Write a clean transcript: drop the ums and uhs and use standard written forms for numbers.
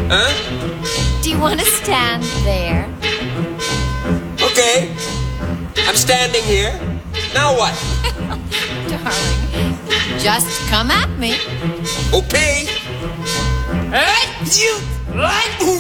Huh? Do you want to stand there? Okay. I'm standing here. Now what? Darling, just come at me. Okay. You. What?